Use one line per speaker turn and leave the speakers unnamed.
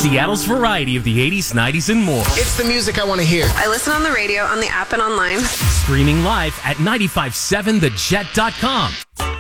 Seattle's variety of the 80s, 90s, and more.
It's the music I want to hear.
I listen on the radio, on the app, and online.
Streaming live at 957thejet.com.